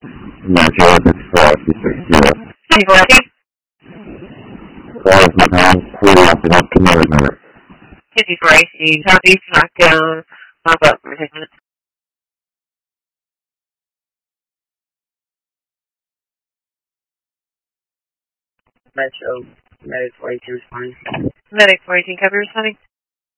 Metro, it's 4660. Hey, Rocky. Call for now, clear up and up to Miller. 54 AC, Southeast Knockdown, pop up for 6 minutes. Metro, Medic 42 responding. Medic 42, copy responding.